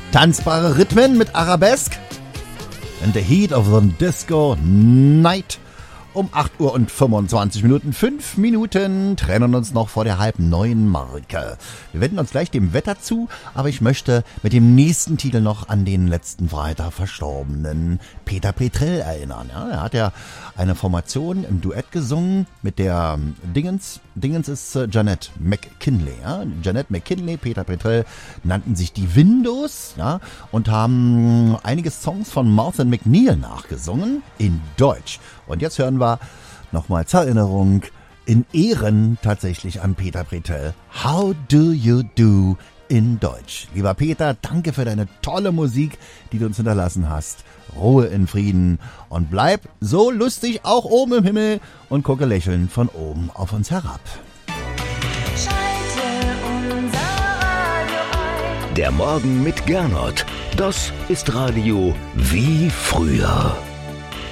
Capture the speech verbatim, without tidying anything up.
Tanzbare Rhythmen mit Arabesque. In the heat of the disco night. Um acht Uhr und fünfundzwanzig Minuten. Fünf Minuten trennen uns noch vor der halb neuen Marke. Wir wenden uns gleich dem Wetter zu, aber ich möchte mit dem nächsten Titel noch an den letzten Freitag verstorbenen Peter Petrell erinnern. Ja, er hat ja eine Formation im Duett gesungen mit der Dingens. Dingens ist äh, Jeanette McKinley. Ja? Jeanette McKinley, Peter Petrell nannten sich die Windows, ja, und haben einige Songs von Mouth and McNeil nachgesungen in Deutsch. Und jetzt hören wir nochmal zur Erinnerung in Ehren tatsächlich an Peter Petrell. How do you do in Deutsch? Lieber Peter, danke für deine tolle Musik, die du uns hinterlassen hast. Ruhe in Frieden und bleib so lustig auch oben im Himmel und gucke lächelnd von oben auf uns herab. Schalte unser Radio ein. Der Morgen mit Gernot. Das ist Radio wie früher.